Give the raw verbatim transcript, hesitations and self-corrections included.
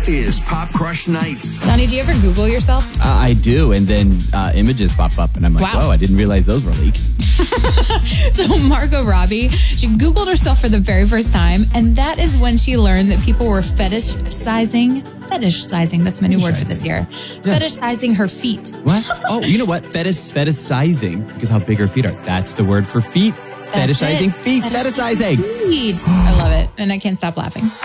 is Pop Crush Nights. Donnie, do you ever Google yourself? Uh, I do, and then uh, images pop up, and I'm like, Wow. whoa, I didn't realize those were leaked. So Margot Robbie, she Googled herself for the very first time, and that is when she learned that people were fetish-sizing, fetish-sizing, that's my new word for this year, Yeah. fetish-sizing her feet. What? Oh, you know what? Fetish, fetishizing, because how big her feet are. That's the word for feet. That's Fetishizing it. feet. Fetishizing. Feet. I love it, and I can't stop laughing.